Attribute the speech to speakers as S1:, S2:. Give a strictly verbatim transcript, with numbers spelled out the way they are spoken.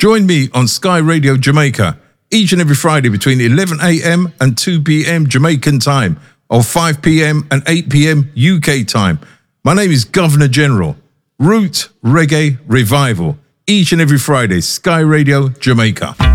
S1: Join me on Sky Radio Jamaica each and every Friday between eleven a.m. and two p.m. Jamaican time, or five p.m. and eight p.m. U K time. My name is Governor General. Root Reggae Revival, each and every Friday, Sky Radio Jamaica.